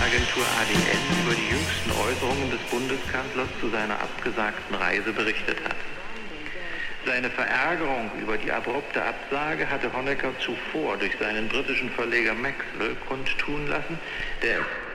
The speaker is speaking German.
Nachrichtenagentur ADN über die jüngsten Äußerungen des Bundeskanzlers zu seiner abgesagten Reise berichtet hat. Seine Verärgerung über die abrupte Absage hatte Honecker zuvor durch seinen britischen Verleger Maxwell kundtun lassen, der